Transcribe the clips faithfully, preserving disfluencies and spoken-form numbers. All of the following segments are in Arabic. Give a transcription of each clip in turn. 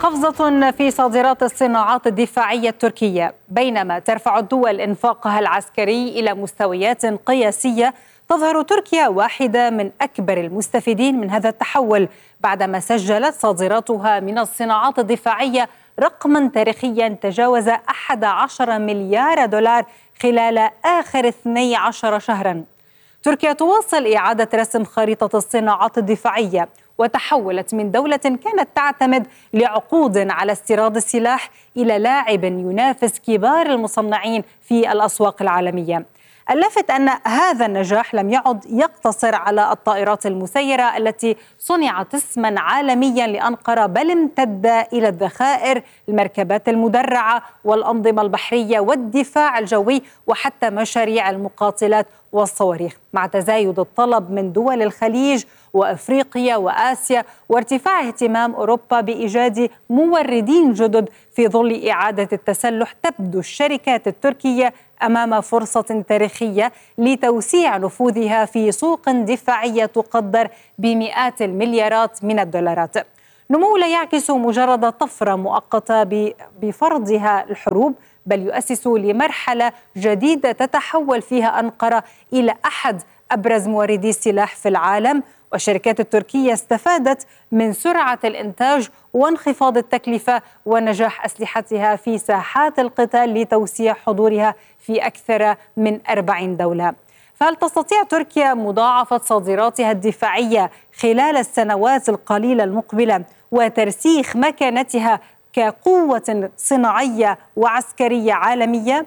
قفزة في صادرات الصناعات الدفاعية التركية. بينما ترفع الدول إنفاقها العسكري إلى مستويات قياسية، تظهر تركيا واحدة من أكبر المستفيدين من هذا التحول، بعدما سجلت صادراتها من الصناعات الدفاعية رقما تاريخيا تجاوز أحد عشر مليار دولار خلال آخر اثني عشر شهرا. تركيا تواصل إعادة رسم خريطة الصناعات الدفاعية، وتحولت من دولة كانت تعتمد لعقود على استيراد السلاح إلى لاعب ينافس كبار المصنعين في الأسواق العالمية. اللافت أن هذا النجاح لم يعد يقتصر على الطائرات المسيرة التي صنعت اسما عالميا لأنقرة، بل امتد إلى الذخائر، المركبات المدرعة والأنظمة البحرية والدفاع الجوي، وحتى مشاريع المقاتلات والصواريخ، مع تزايد الطلب من دول الخليج وأفريقيا وآسيا، وارتفاع اهتمام أوروبا بإيجاد موردين جدد. في ظل إعادة التسلح، تبدو الشركات التركية أمام فرصة تاريخية لتوسيع نفوذها في سوق دفاعية تقدر بمئات المليارات من الدولارات. نمو لا يعكس مجرد طفرة مؤقتة بفرضها الحروب، بل يؤسس لمرحلة جديدة تتحول فيها أنقرة إلى أحد أبرز موردي السلاح في العالم. والشركات التركية استفادت من سرعة الإنتاج وانخفاض التكلفة ونجاح أسلحتها في ساحات القتال لتوسيع حضورها في أكثر من أربعين دولة. فهل تستطيع تركيا مضاعفة صادراتها الدفاعية خلال السنوات القليلة المقبلة وترسيخ مكانتها كقوة صناعية وعسكرية عالمية؟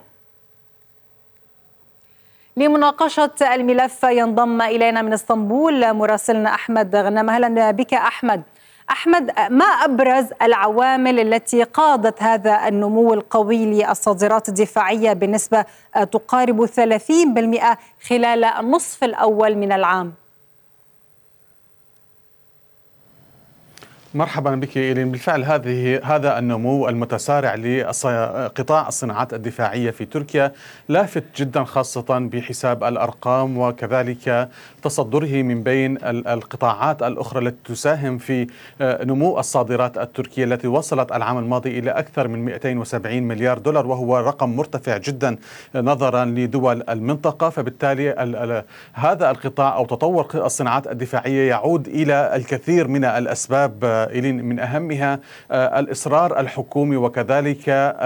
لمناقشة الملف ينضم إلينا من اسطنبول مراسلنا أحمد غنام. أهلا بك أحمد. أحمد، ما أبرز العوامل التي قادت هذا النمو القوي للصادرات الدفاعية بنسبة تقارب ثلاثين بالمئة خلال النصف الأول من العام؟ مرحبا بك إيلين. بالفعل هذه هذا النمو المتسارع لقطاع الصناعات الدفاعية في تركيا لافت جدا، خاصة بحساب الأرقام وكذلك تصدره من بين القطاعات الأخرى التي تساهم في نمو الصادرات التركية التي وصلت العام الماضي إلى أكثر من مئتين وسبعين مليار دولار، وهو رقم مرتفع جدا نظرا لدول المنطقة. فبالتالي هذا القطاع أو تطور الصناعات الدفاعية يعود إلى الكثير من الأسباب، من أهمها الإصرار الحكومي وكذلك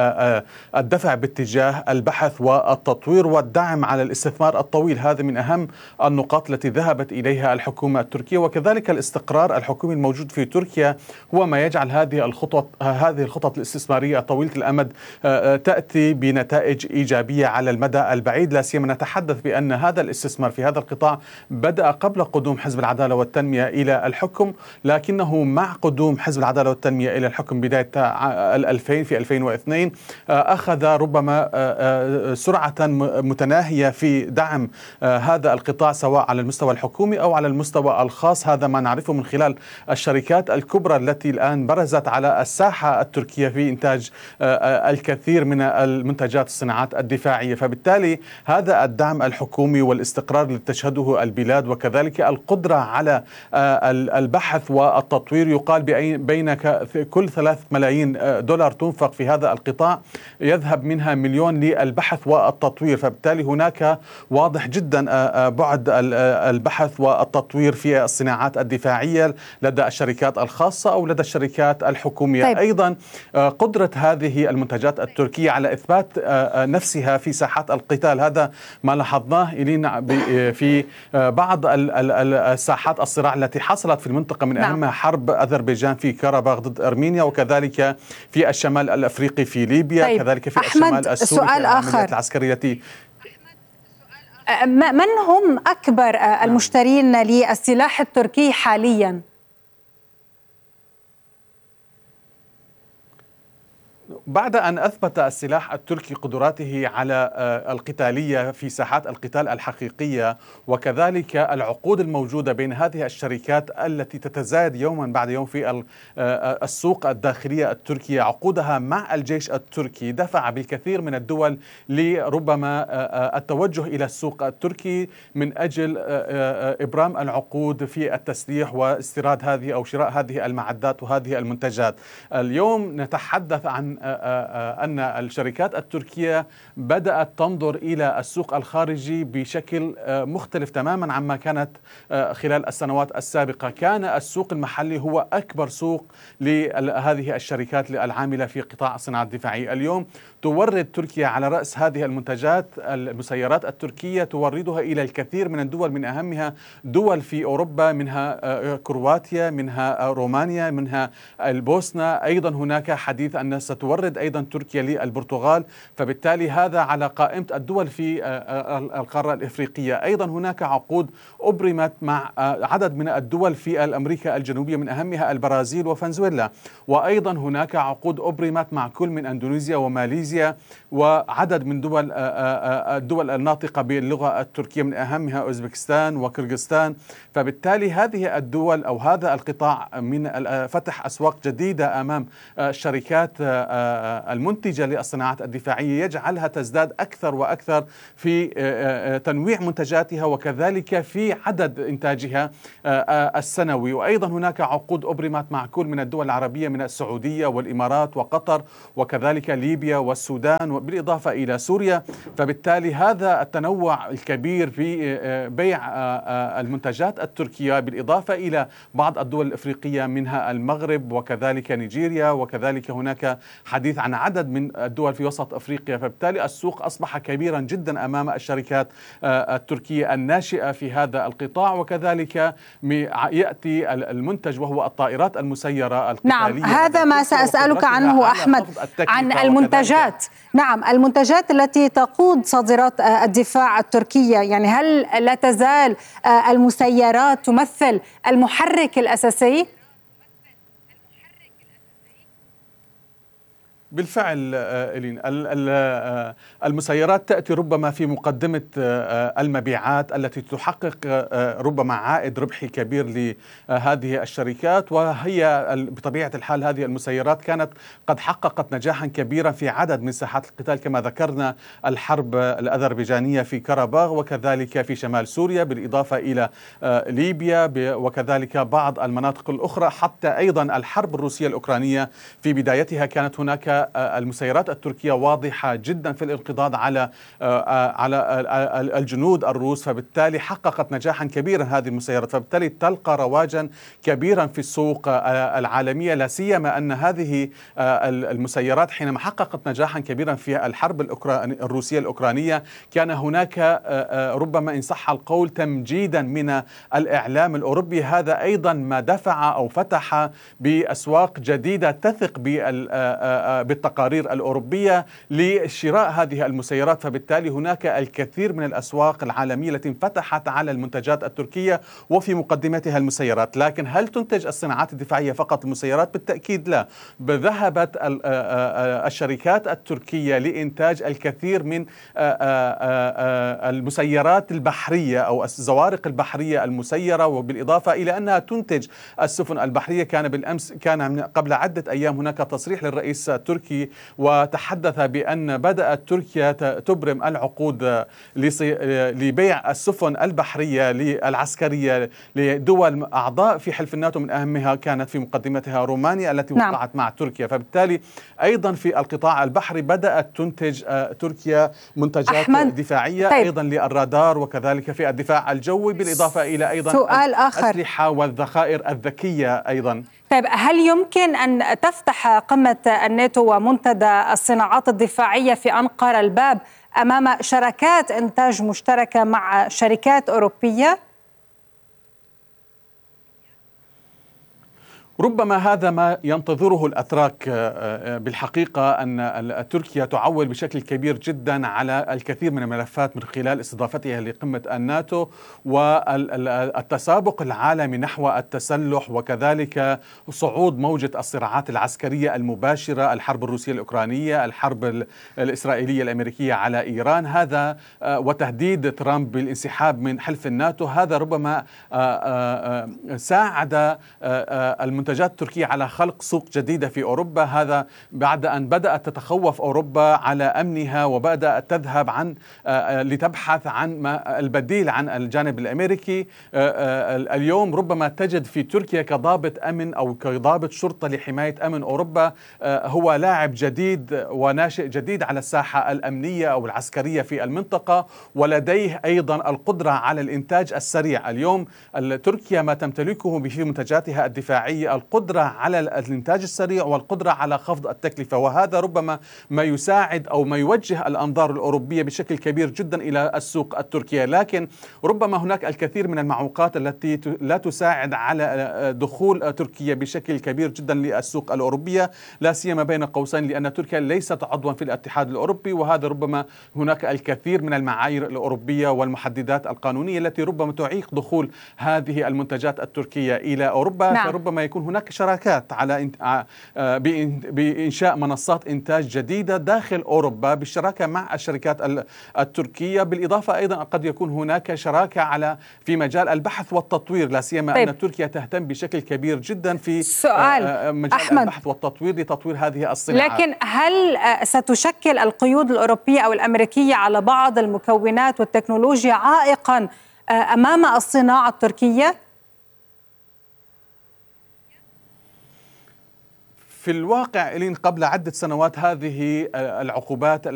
الدفع باتجاه البحث والتطوير والدعم على الاستثمار الطويل. هذا من أهم النقاط التي ذهبت إليها الحكومة التركية، وكذلك الاستقرار الحكومي الموجود في تركيا هو ما يجعل هذه الخطط هذه الخطط الاستثمارية طويلة الأمد تأتي بنتائج إيجابية على المدى البعيد. لا سيما نتحدث بأن هذا الاستثمار في هذا القطاع بدأ قبل قدوم حزب العدالة والتنمية إلى الحكم، لكنه مع قدوم حزب العدالة والتنمية إلى الحكم بداية الألفين في ألفين واثنين أخذ ربما سرعة متناهية في دعم هذا القطاع سواء على المستوى الحكومي أو على المستوى الخاص. هذا ما نعرفه من خلال الشركات الكبرى التي الآن برزت على الساحة التركية في إنتاج الكثير من المنتجات الصناعات الدفاعية. فبالتالي هذا الدعم الحكومي والاستقرار الذي تشهده البلاد وكذلك القدرة على البحث والتطوير، يقال بين كل ثلاث ملايين دولار تنفق في هذا القطاع يذهب منها مليون للبحث والتطوير. فبالتالي هناك واضح جدا بعد البحث والتطوير في الصناعات الدفاعية لدى الشركات الخاصة أو لدى الشركات الحكومية. طيب. أيضا قدرة هذه المنتجات التركية على إثبات نفسها في ساحات القتال، هذا ما لاحظناه إلينا في بعض الساحات الصراع التي حصلت في المنطقة، من أهمها نعم. حرب أذربيجان في كرباخ ضد أرمينيا، وكذلك في الشمال الأفريقي في ليبيا. طيب. كذلك في الشمال السوري في العمليات العسكرية. من هم أكبر المشترين للسلاح التركي حاليا؟ بعد أن أثبت السلاح التركي قدراته على القتالية في ساحات القتال الحقيقية، وكذلك العقود الموجودة بين هذه الشركات التي تتزايد يوما بعد يوم في السوق الداخلية التركية، عقودها مع الجيش التركي دفع بالكثير من الدول لربما التوجه إلى السوق التركي من أجل إبرام العقود في التسليح واستيراد هذه أو شراء هذه المعدات وهذه المنتجات. اليوم نتحدث عن أن الشركات التركية بدأت تنظر إلى السوق الخارجي بشكل مختلف تماما عما كانت خلال السنوات السابقة. كان السوق المحلي هو أكبر سوق لهذه الشركات العاملة في قطاع الصناعة الدفاعية. اليوم تورد تركيا على رأس هذه المنتجات المسيرات التركية، توردها إلى الكثير من الدول، من أهمها دول في أوروبا، منها كرواتيا، منها رومانيا، منها البوسنة. أيضا هناك حديث أن ستورد أيضا تركيا للبرتغال، فبالتالي هذا على قائمة الدول في القارة الإفريقية. أيضا هناك عقود أبرمت مع عدد من الدول في أمريكا الجنوبية، من أهمها البرازيل وفنزويلا، وأيضا هناك عقود أبرمت مع كل من أندونيسيا وماليزيا وعدد من دول الدول الناطقة باللغة التركية، من أهمها أوزبكستان وكرغستان. فبالتالي هذه الدول أو هذا القطاع من فتح أسواق جديدة أمام الشركات المنتجة للصناعات الدفاعية، يجعلها تزداد أكثر وأكثر في تنويع منتجاتها وكذلك في عدد إنتاجها السنوي. وأيضا هناك عقود أبرمت مع كل من الدول العربية، من السعودية والإمارات وقطر وكذلك ليبيا والسودان بالإضافة إلى سوريا. فبالتالي هذا التنوع الكبير في بيع المنتجات التركية بالإضافة إلى بعض الدول الإفريقية منها المغرب وكذلك نيجيريا، وكذلك هناك حديث عن عدد من الدول في وسط أفريقيا. فبالتالي السوق أصبح كبيرا جدا أمام الشركات التركية الناشئة في هذا القطاع، وكذلك يأتي المنتج وهو الطائرات المسيرة القتالية. نعم، هذا ما سأسألك عنه أحمد، عن المنتجات. نعم، المنتجات التي تقود صادرات الدفاع التركية، يعني هل لا تزال المسيرات تمثل المحرك الأساسي؟ بالفعل إلين، المسيرات تأتي ربما في مقدمة المبيعات التي تحقق ربما عائد ربحي كبير لهذه الشركات، وهي بطبيعة الحال هذه المسيرات كانت قد حققت نجاحا كبيرا في عدد من ساحات القتال، كما ذكرنا الحرب الأذربيجانية في كرباغ وكذلك في شمال سوريا، بالإضافة إلى ليبيا وكذلك بعض المناطق الأخرى، حتى أيضا الحرب الروسية الأوكرانية في بدايتها كانت هناك المسيرات التركية واضحة جدا في الانقضاض على على الجنود الروس. فبالتالي حققت نجاحا كبيرا هذه المسيرات، فبالتالي تلقى رواجا كبيرا في السوق العالمية، لا سيما أن هذه المسيرات حينما حققت نجاحا كبيرا في الحرب الروسية الأوكرانية كان هناك ربما إن صح القول تمجيدا من الإعلام الأوروبي. هذا أيضا ما دفع أو فتح بأسواق جديدة تثق بالتقارير الأوروبية لشراء هذه المسيرات. فبالتالي هناك الكثير من الأسواق العالمية التي انفتحت على المنتجات التركية وفي مقدمتها المسيرات. لكن هل تنتج الصناعات الدفاعية فقط المسيرات؟ بالتأكيد لا. ذهبت الشركات التركية لإنتاج الكثير من المسيرات البحرية أو الزوارق البحرية المسيرة، وبالإضافة إلى أنها تنتج السفن البحرية. كان بالأمس كان قبل عدة أيام هناك تصريح للرئيس التركي وتحدث بأن بدأت تركيا تبرم العقود لبيع السفن البحرية العسكرية لدول أعضاء في حلف الناتو، من أهمها كانت في مقدمتها رومانيا التي وقعت نعم. مع تركيا. فبالتالي أيضا في القطاع البحري بدأت تنتج تركيا منتجات أحمد. دفاعية طيب. أيضا للرادار وكذلك في الدفاع الجوي، بالإضافة إلى أيضا سؤال آخر. الأسلحة والذخائر الذكية أيضا. طيب، هل يمكن أن تفتح قمة الناتو ومنتدى الصناعات الدفاعية في أنقرة الباب أمام شراكات إنتاج مشتركة مع شركات أوروبية؟ ربما هذا ما ينتظره الأتراك بالحقيقة، أن تركيا تعول بشكل كبير جدا على الكثير من الملفات من خلال استضافتها لقمة الناتو والتسابق العالمي نحو التسلح، وكذلك صعود موجة الصراعات العسكرية المباشرة، الحرب الروسية الأوكرانية، الحرب الإسرائيلية الأمريكية على إيران، هذا وتهديد ترامب بالانسحاب من حلف الناتو. هذا ربما ساعد المنتجات التركية على خلق سوق جديدة في أوروبا، هذا بعد أن بدأت تتخوف أوروبا على أمنها وبدأت تذهب عن لتبحث عن البديل عن الجانب الأمريكي. اليوم ربما تجد في تركيا كضابط أمن أو كضابط شرطة لحماية أمن أوروبا هو لاعب جديد وناشئ جديد على الساحة الأمنية أو العسكرية في المنطقة، ولديه أيضا القدرة على الإنتاج السريع. اليوم تركيا ما تمتلكه في منتجاتها الدفاعية القدرة على الإنتاج السريع والقدرة على خفض التكلفة، وهذا ربما ما يساعد أو ما يوجه الأنظار الأوروبية بشكل كبير جدا إلى السوق التركية. لكن ربما هناك الكثير من المعوقات التي لا تساعد على دخول تركيا بشكل كبير جدا للسوق الأوروبية، لا سيما بين قوسين لأن تركيا ليست عضوا في الاتحاد الأوروبي، وهذا ربما هناك الكثير من المعايير الأوروبية والمحددات القانونية التي ربما تعيق دخول هذه المنتجات التركية إلى أوروبا. نعم. فربما يكون هناك شراكات على بإنشاء منصات إنتاج جديدة داخل أوروبا بالشراكة مع الشركات التركية، بالإضافة أيضا قد يكون هناك شراكة على في مجال البحث والتطوير، لا سيما طيب. أن تركيا تهتم بشكل كبير جدا في سؤال مجال أحمد. البحث والتطوير لتطوير هذه الصناعات. لكن هل ستشكل القيود الأوروبية أو الأمريكية على بعض المكونات والتكنولوجيا عائقا أمام الصناعة التركية؟ في الواقع إلين قبل عدة سنوات هذه العقوبات